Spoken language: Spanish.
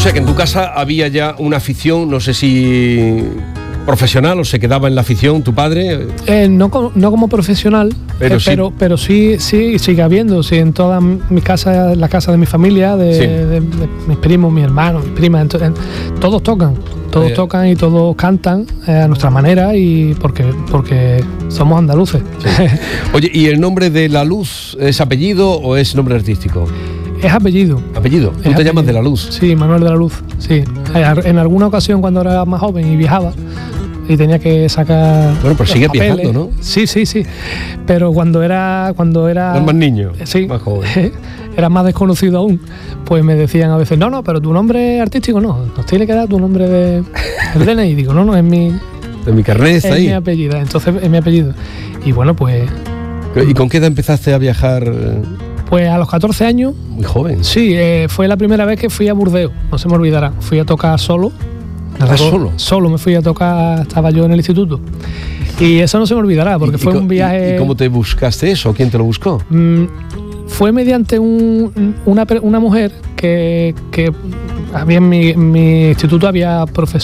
sea que en tu casa había ya una afición, no sé si profesional o se quedaba en la afición tu padre. No como profesional, pero sí sigue habiendo. Sí, en todas mis casas, la casa de mi familia, de mis primos, mis hermanos, mis primas, todos tocan. Todos tocan y todos cantan a nuestra manera y porque somos andaluces. Sí. Oye, ¿y el nombre de La Luz es apellido o es nombre artístico? Es apellido. ¿Apellido? ¿Tú te llamas de la Luz? Sí, Manuel de la Luz, sí. En alguna ocasión cuando era más joven y viajaba y tenía que sacar... Bueno, pero sigues viajando, ¿no? Sí. Pero cuando era ¿Eras más niño? Sí. Más joven. Era más desconocido aún, pues me decían a veces, no, pero tu nombre artístico no, nos tiene que dar tu nombre de DNI. Digo, no, es mi... De mi carnet está ahí. Es mi apellido, entonces es mi apellido. Y bueno, pues... ¿Y con qué edad empezaste a viajar? Pues a los 14 años. Muy joven. Sí, fue la primera vez que fui a Burdeos, no se me olvidará. Fui a tocar solo. ¿Solo? Solo me fui a tocar, estaba yo en el instituto. Y eso no se me olvidará, porque fue un viaje... ¿Y cómo te buscaste eso? ¿Quién te lo buscó? Fue mediante una mujer que había en mi instituto había